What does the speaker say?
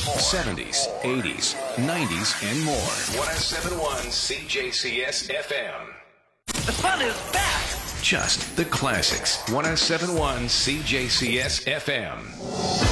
70s, 80s, 90s, and more. 1071 CJCS FM. The fun is back. Just the classics. 1071 CJCS FM.